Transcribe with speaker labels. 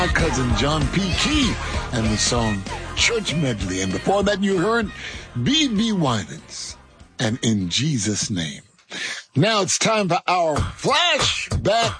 Speaker 1: My cousin John P. Key and the song Church Medley. And before that, you heard B.B. Winans and In Jesus' Name. Now it's time for our flashback